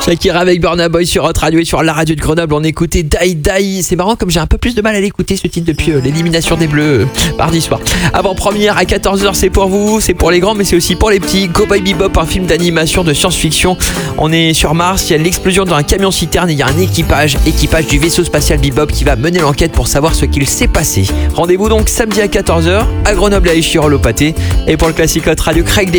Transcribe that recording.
Shakira avec Burna Boy sur Hot Radio et sur la radio de Grenoble. On écoutait Die Die. C'est marrant comme j'ai un peu plus de mal à l'écouter ce titre depuis l'élimination des Bleus mardi soir. Avant-première à 14h, c'est pour vous, c'est pour les grands mais c'est aussi pour les petits. Cowboy Bebop, un film d'animation de science-fiction. On est sur Mars, il y a l'explosion d'un camion citerne et il y a un équipage du vaisseau spatial Bebop qui va mener l'enquête pour savoir ce qu'il s'est passé. Rendez-vous donc samedi à 14h à Grenoble à Échirol au Pâté. Et pour le classique Hot Radio, Craig